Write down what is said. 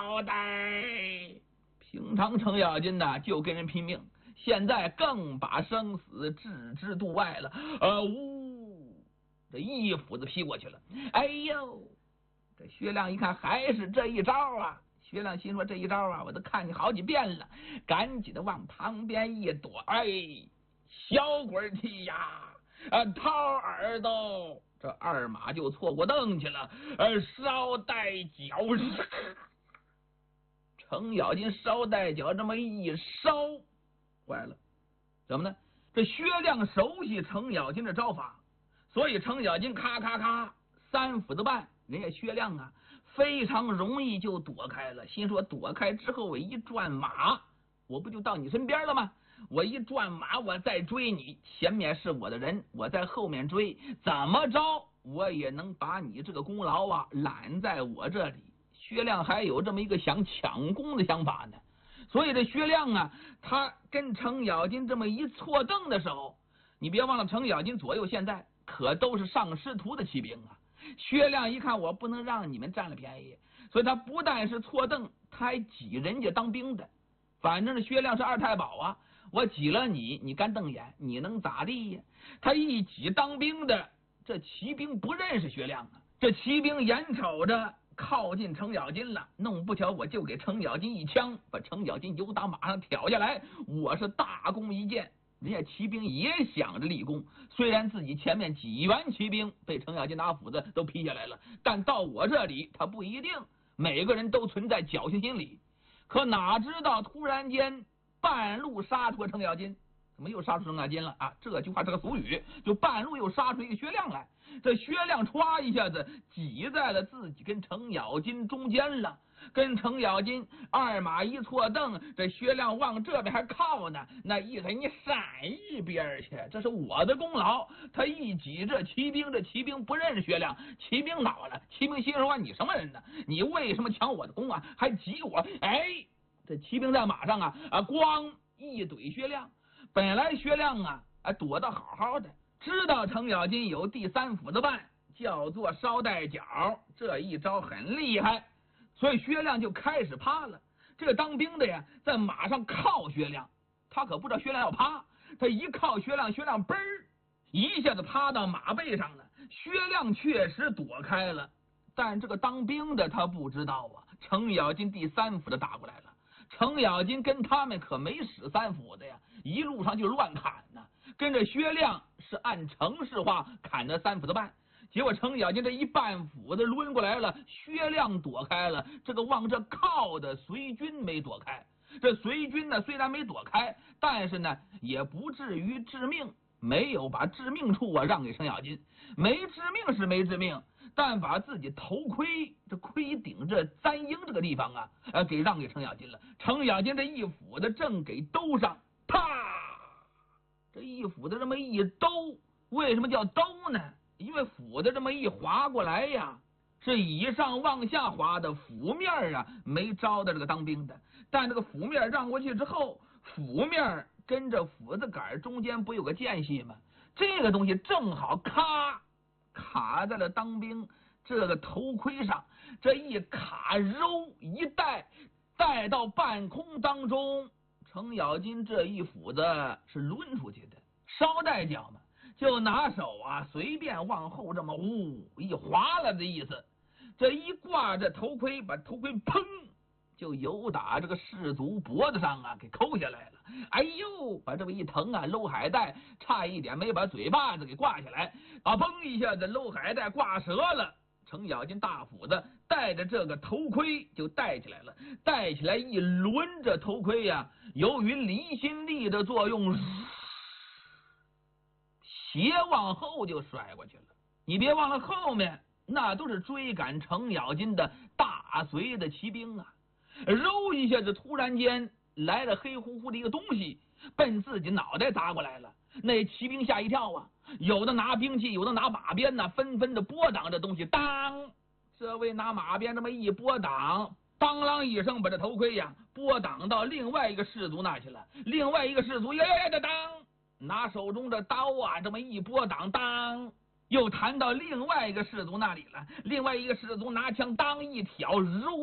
捎带。平常程咬金呐就跟人拼命，现在更把生死置之度外了。这一斧子劈过去了。哎呦，这薛亮一看还是这一招啊！薛亮心说这一招啊，我都看你好几遍了，赶紧的往旁边一躲。哎，小鬼踢呀！掏耳朵，这二马就错过凳去了。捎带脚，程咬金捎带脚这么一烧，坏了，怎么呢？这薛亮熟悉程咬金的招法，所以程咬金咔咔咔3斧子半，人家薛亮啊非常容易就躲开了。心说躲开之后我一转马，我不就到你身边了吗？我一转马我再追你，前面是我的人，我在后面追，怎么着我也能把你这个功劳啊揽在我这里。薛亮还有这么一个想抢功的想法呢。所以这薛亮啊，他跟程咬金这么一错蹬的时候，你别忘了程咬金左右现在可都是上师徒的骑兵啊。薛亮一看我不能让你们占了便宜，所以他不但是错蹬，他还挤人家当兵的。反正薛亮是二太保啊，我挤了你，你干瞪眼，你能咋地呀？他一挤当兵的，这骑兵不认识薛亮啊。这骑兵眼瞅着靠近程咬金了，弄不巧我就给程咬金一枪，把程咬金由打马上挑下来，我是大功一件。人家骑兵也想着立功，虽然自己前面几员骑兵被程咬金拿斧子都劈下来了，但到我这里他不一定，每个人都存在侥幸心理。可哪知道突然间半路杀出程咬金，怎么又杀出程咬金了啊？这句话是个俗语，就半路又杀出一个薛亮来。这薛亮歘一下子挤在了自己跟程咬金中间了，跟程咬金二马一错蹬，这薛亮往这边还靠呢，那意思你闪一边去，这是我的功劳。他一挤这骑兵，这骑兵不认识薛亮，骑兵恼了，骑兵心说你什么人呢？你为什么抢我的功啊？还挤我？哎，这骑兵在马上啊咣一怼薛亮。本来薛亮啊躲得好好的，知道程咬金有第3斧子半，叫做捎带脚，这一招很厉害，所以薛亮就开始趴了。这个当兵的呀在马上靠薛亮，他可不知道薛亮要趴，他一靠薛亮，薛亮嘣儿一下子趴到马背上了。薛亮确实躲开了，但这个当兵的他不知道啊，程咬金第3斧子打过来了。程咬金跟他们可没使3斧子呀，一路上就乱砍呢。跟着薛亮是按程式话砍的3斧子半，结果程咬金这一半斧子抡过来了，薛亮躲开了，这个往这靠的随军没躲开。这随军呢虽然没躲开，但是呢也不至于致命，没有把致命处啊让给程咬金。没致命是没致命，但把自己头盔这盔顶这簪缨这个地方啊给让给程咬金了。程咬金这一斧子正给兜上，啪，这一斧子这么一兜，为什么叫兜呢？因为斧子这么一划过来呀，是以上往下划的，斧面啊没招到这个当兵的，但这个斧面让过去之后，斧面跟着斧子杆中间不有个间隙吗？这个东西正好咔卡在了当兵这个头盔上，这一卡揉一带到半空当中，程咬金这一斧子是抡出去的，捎带脚嘛，就拿手啊随便往后这么呜一划了的意思。这一挂着头盔，把头盔砰就由打这个士卒脖子上啊给抠下来了。哎呦，把这么一疼啊，搂海带差一点没把嘴巴子给挂下来啊！嘣一下子搂海带挂折了。程咬金大斧子带着这个头盔就戴起来了，戴起来一抡着头盔呀，由于离心力的作用，斜往后就甩过去了。你别忘了后面那都是追赶程咬金的大隋的骑兵啊，揉一下子突然间来了黑乎乎的一个东西奔自己脑袋砸过来了。那骑兵吓一跳啊，有的拿兵器，有的拿马鞭呢，纷纷的拨挡这东西。当这位拿马鞭这么一拨挡，当啷一声把这头盔呀拨挡到另外一个士卒那去了。另外一个士卒呀的当拿手中的刀啊这么一拨挡，当又弹到另外一个士卒那里了。另外一个士卒拿枪当一挑，